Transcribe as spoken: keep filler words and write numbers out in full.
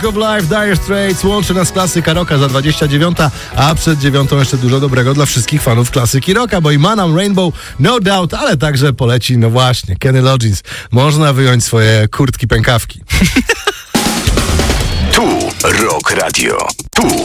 of Life, Dire Straits łączy nas klasyka rocka za dwadzieścia dziewiąta, a przed dziewiątą jeszcze dużo dobrego dla wszystkich fanów klasyki rocka, bo i Manam Rainbow, No Doubt, ale także poleci, no właśnie, Kenny Loggins. Można wyjąć swoje kurtki pękawki. Tu Rock Radio. Tu